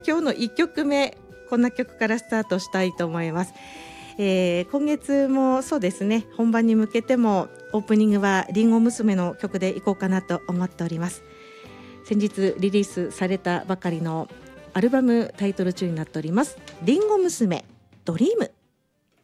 今日の1曲目、こんな曲からスタートしたいと思います。今月もそうですね、本番に向けてもオープニングはりんご娘の曲でいこうかなと思っております。先日リリースされたばかりのアルバムタイトル中になっております、りんご娘ドリーム。